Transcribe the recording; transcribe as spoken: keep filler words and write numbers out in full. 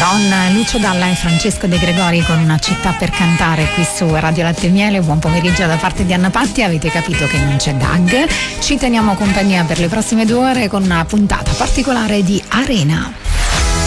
con Lucio Dalla e Francesco De Gregori con Una città per cantare qui su Radio Latte e Miele. Buon pomeriggio da parte di Anna Patti. Avete capito che non c'è Dag, ci teniamo compagnia per le prossime due ore con una puntata particolare di Arena.